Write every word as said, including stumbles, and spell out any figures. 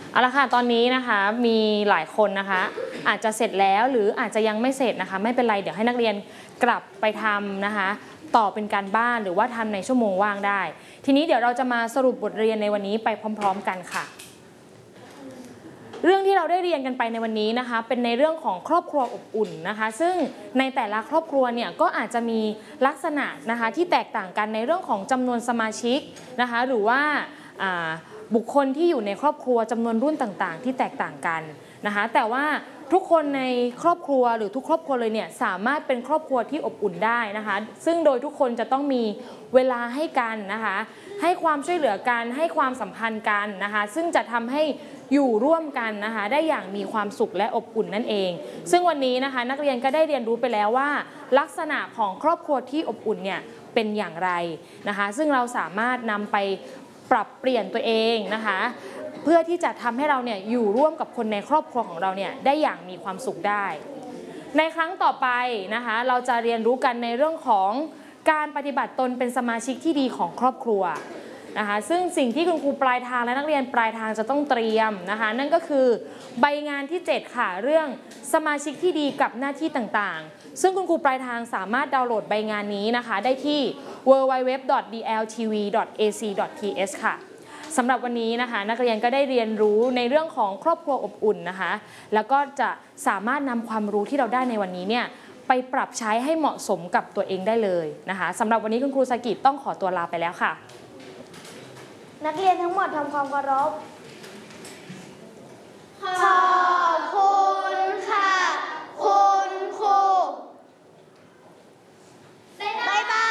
เอาละค่ะตอนนี้นะคะมีหลายคนนะคะอาจจะเสร็จแล้วหรืออาจจะยังไม่เสร็จนะคะไม่เป็นไรเดี๋ยวให้นักเรียนกลับไปทำนะคะต่อเป็นการบ้านหรือว่าทำในชั่วโมงว่างได้ทีนี้เดี๋ยวเราจะมาสรุปบทเรียนในวันนี้ไปพร้อมๆกันค่ะเรื่องที่เราได้เรียนกันไปในวันนี้นะคะเป็นในเรื่องของครอบครัวอบอุ่นนะคะซึ่งในแต่ละครอบครัวเนี่ยก็อาจจะมีลักษณะนะคะที่แตกต่างกันในเรื่องของจำนวนสมาชิกนะคะหรือว่าบุคคลที่อยู่ในครอบครัวจำนวนรุ่นต่างๆที่แตกต่างกันนะคะแต่ว่าทุกคนในครอบครัวหรือทุกครอบครัวเลยเนี่ยสามารถเป็นครอบครัวที่อบอุ่นได้นะคะซึ่งโดยทุกคนจะต้องมีเวลาให้กันนะคะให้ความช่วยเหลือกันให้ความสัมพันธ์กันนะคะซึ่งจะทำให้อยู่ร่วมกันนะคะได้อย่างมีความสุขและอบอุ่นนั่นเองซึ่งวันนี้นะคะนักเรียนก็ได้เรียนรู้ไปแล้วว่าลักษณะของครอบครัวที่อบอุ่นเนี่ยเป็นอย่างไรนะคะซึ่งเราสามารถนำไปปรับเปลี่ยนตัวเองนะคะเพื่อที่จะทำให้เราเนี่ยอยู่ร่วมกับคนในครอบครัวของเราเนี่ยได้อย่างมีความสุขได้ในครั้งต่อไปนะคะเราจะเรียนรู้กันในเรื่องของการปฏิบัติตนเป็นสมาชิกที่ดีของครอบครัวนะคะซึ่งสิ่งที่คุณครูปลายทางและนักเรียนปลายทางจะต้องเตรียมนะคะนั่นก็คือใบงานที่เจ็ดค่ะเรื่องสมาชิกที่ดีกับหน้าที่ต่างๆซึ่งคุณครูปลายทางสามารถดาวน์โหลดใบงานนี้นะคะได้ที่ ดับเบิลยู ดับเบิลยู ดับเบิลยู ดอท ดี แอล ที วี ดอท เอ ซี ดอท ที เอช ค่ะสำหรับวันนี้นะคะนักเรียนก็ได้เรียนรู้ในเรื่องของครอบครัวอบอุ่นนะคะแล้วก็จะสามารถนำความรู้ที่เราได้ในวันนี้เนี่ยไปปรับใช้ให้เหมาะสมกับตัวเองได้เลยนะคะสำหรับวันนี้คุณครูสกิตต้องขอตัวลาไปแล้วค่ะนักเรียนทั้งหมดทำความเคารพขอบ